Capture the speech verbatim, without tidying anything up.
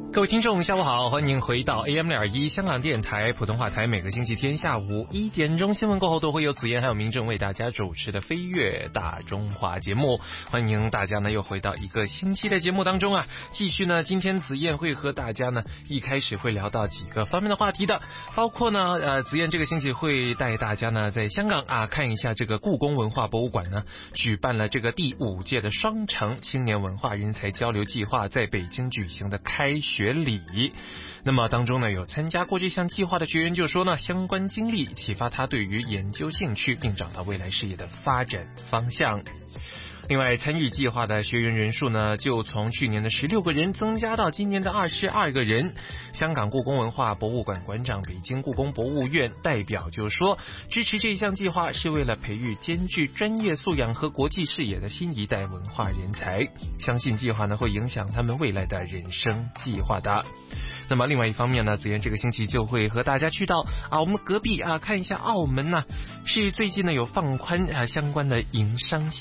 各位听众下午好，欢迎回到 A M 六二一 香港电台普通话台，每个星期天下午一点钟新闻过后都会有子燕还有明正为大家主持的飞跃大中华节目，欢迎大家呢又回到一个星期的节目当中啊，继续呢今天子燕会和大家呢一开始会聊到几个方面的话题的，包括呢呃子燕这个星期会带大家呢在香港啊看一下这个故宫文化博物馆呢举办了这个第五届的双城青年文化人才交流计划在北京举行的开学学礼，那么当中呢有参加过这项计划的学员就说呢，相关经历启发他对于研究兴趣，并找到未来事业的发展方向。另外参与计划的学员人数呢就从去年的十六个人增加到今年的二十二个人。香港故宫文化博物馆馆长、北京故宫博物院代表就说，支持这项计划是为了培育兼具专业素养和国际视野的新一代文化人才，相信计划呢会影响他们未来的人生计划的。那么另外一方面呢，子妍这个星期就会和大家去到啊我们隔壁啊看一下澳门呢，是最近呢有放宽啊相关的营商